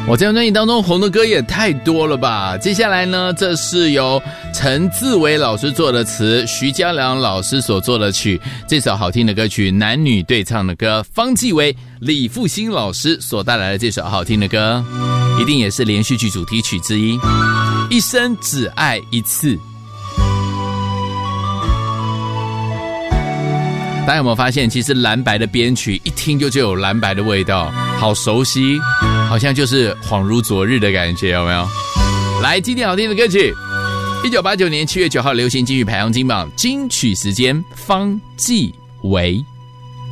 我这张专辑当中红的歌也太多了吧。接下来呢，这是由陈自伟老师做的词，徐嘉良老师所做的曲。这首好听的歌曲，男女对唱的歌，方季韦、李复兴老师所带来的这首好听的歌，一定也是连续剧主题曲之一，一生只爱一次。大家有没有发现，其实蓝白的编曲一听就有蓝白的味道，好熟悉，好像就是恍如昨日的感觉，有没有？来，今天好听的歌曲，1989年7月9号流行金曲排行金榜金曲时间，方季韦。